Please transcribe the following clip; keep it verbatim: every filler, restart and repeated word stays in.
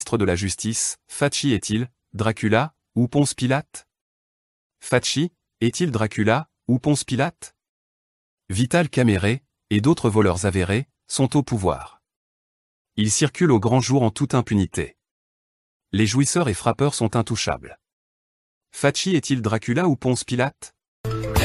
ministre de la Justice, Facci est-il Dracula ou Ponce Pilate? Facci est-il Dracula ou Ponce Pilate? Vital Caméré et d'autres voleurs avérés sont au pouvoir. Ils circulent au grand jour en toute impunité. Les jouisseurs et frappeurs sont intouchables. Facci est-il Dracula ou Ponce Pilate?